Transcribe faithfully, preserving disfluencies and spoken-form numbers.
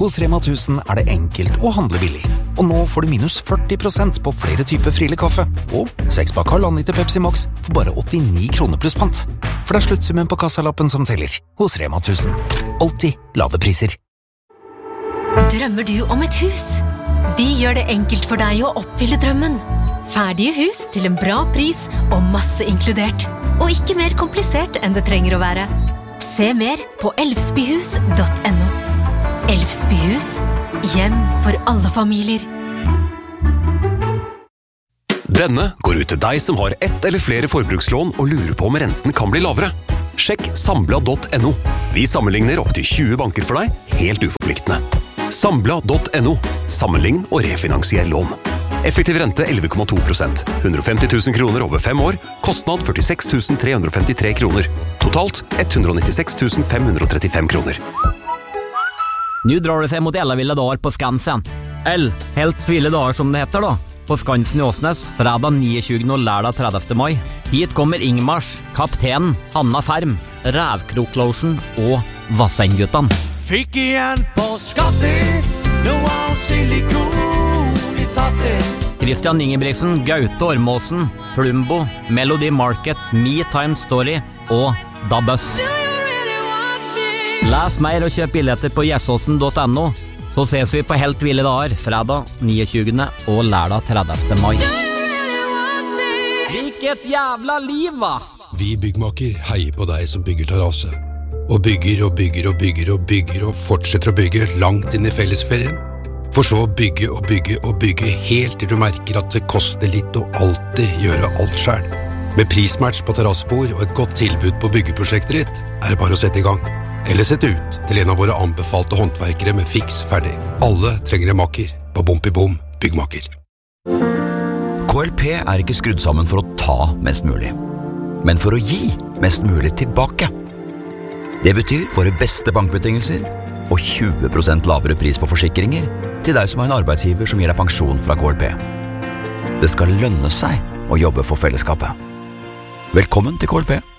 Hos Rema tusen er det enkelt å handle billig. Og nå får du minus førti prosent på flere typer Friele kaffe. Og seks pakk halvannen liter Pepsi Max for bare åttini kroner pluss pant. For det er sluttsummen på kassalappen som teller. Hos Rema tusen. Alltid lave priser. Drømmer du om et hus? Vi gjør det enkelt for deg å oppfylle drømmen. Ferdige hus til en bra pris og masse inkludert. Og ikke mer komplisert enn det trenger å være. Se mer på elvsbyhus punktum no. Elvsbyhus, hjem for alle familier. Denne går ut til deg som har ett eller flere forbrukslån og lurer på om renten kan bli lavere. Sjekk sambla punktum no. Vi sammenligner opp til tjue banker for deg, helt uforpliktende. sambla punktum no. Sammenlign og refinansier lån. Effektiv rente elleve komma to prosent. hundre og femti tusen kroner over fem år. Kostnad førtiseks tusen tre hundre og femtitre kroner. Totalt ett hundre og nittiseks tusen fem hundre og trettifem kroner. Nu drar det sig mot ellavilla dagar på Skansen. L, helt ville dagar som det heter då. På Skansen i Åsnes, fredag tjugonio och lördag trettiende maj. Hit kommer Ingmars, kapten, Hanna Färm, Rävkroklotion och Vassenguttan. Fick igen på skatte, nu har silikon i tatte. Christian Ingebrigtsen, Gaute Ormåsen, Plumbo, Melody Market, Me Time Story och Dabbøs. Läs mer och köp biljetter på gjersåsen punktum no. Så ses vi på helt ville dagar, fredag tjugonio och lördag trettiende maj. Vilket jävla liv va? Vi byggmaker heier på deg som bygger terrasse. Og bygger og bygger og bygger og bygger og fortsetter å bygge langt inn i fellesferien. For så å bygge og bygge og bygge helt til du merker at det koster litt å alltid gjøre alt selv. Med prismatch på terrassebord og et godt tilbud på byggeprosjektet ditt, er det bare å sette i gang. Eller sette ut til en av våre anbefalte håndverkere med fiks ferdig. Alle trenger en makker på Bompi Bom Byggmaker. K L P er ikke skrudd sammen for å ta mest mulig, men for å gi mest mulig tilbake. Det betyr våre beste bankbetingelser og tjue prosent lavere pris på forsikringer til deg som har en arbeidsgiver som gir deg pensjon fra K L P. Det skal lønne seg å jobbe for fellesskapet. Velkommen til K L P.